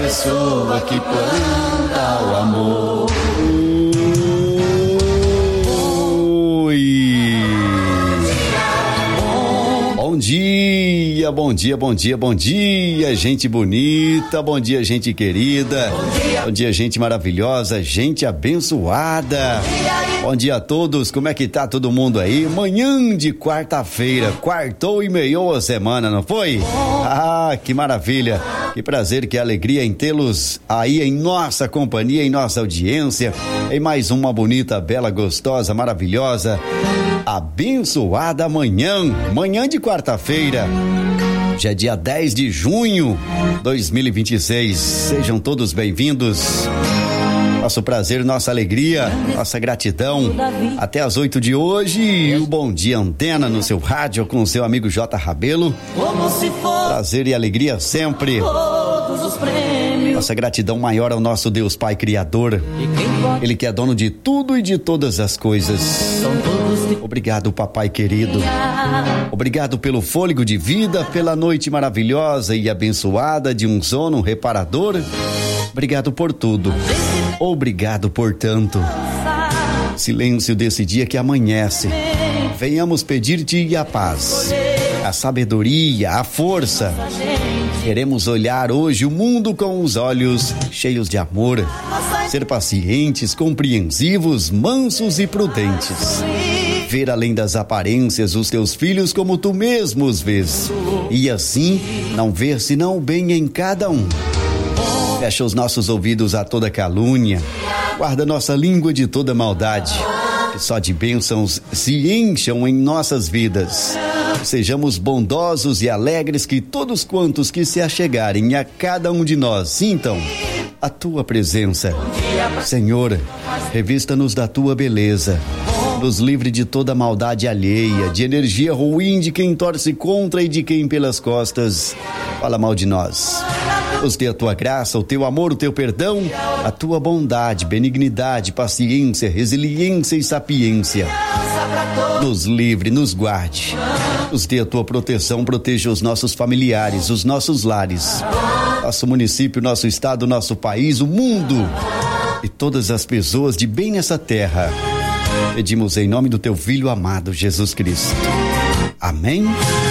pessoa que planta o amor. Bom dia, bom dia, bom dia, gente bonita, bom dia, gente querida, bom dia, gente maravilhosa, gente abençoada. Bom dia a todos, como é que tá todo mundo aí? Manhã de quarta-feira, quartou e meiou a semana, não foi? Ah, que maravilha, que prazer, que alegria em tê-los aí em nossa companhia, em nossa audiência, em mais uma bonita, bela, gostosa, maravilhosa, abençoada manhã de quarta-feira. Hoje é dia 10 de junho de 2026. Sejam todos bem-vindos. Nosso prazer, nossa alegria, nossa gratidão. Até às 8 de hoje, o Bom Dia Antena no seu rádio com o seu amigo J. Rabelo. Prazer e alegria sempre. Nossa gratidão maior ao nosso Deus Pai Criador. Ele que é dono de tudo e de todas as coisas. Obrigado, papai querido. Obrigado pelo fôlego de vida, pela noite maravilhosa e abençoada de um sono reparador. Obrigado por tudo. Obrigado por tanto. Silêncio desse dia que amanhece. Venhamos pedir-te a paz, a sabedoria, a força. Queremos olhar hoje o mundo com os olhos cheios de amor. Ser pacientes, compreensivos, mansos e prudentes. Ver além das aparências os teus filhos como tu mesmo os vês. E assim, não ver senão o bem em cada um. Fecha os nossos ouvidos a toda calúnia. Guarda nossa língua de toda maldade. Que só de bênçãos se encham em nossas vidas. Sejamos bondosos e alegres, que todos quantos que se achegarem a cada um de nós sintam a tua presença. Senhor, revista-nos da tua beleza. Nos livre de toda maldade alheia, de energia ruim de quem torce contra e de quem pelas costas fala mal de nós. Nos dê a tua graça, o teu amor, o teu perdão, a tua bondade, benignidade, paciência, resiliência e sapiência. Nos livre, nos guarde. Nos dê a tua proteção, proteja os nossos familiares, os nossos lares, nosso município, nosso estado, nosso país, o mundo e todas as pessoas de bem nessa terra. Pedimos em nome do teu Filho amado, Jesus Cristo. Amém.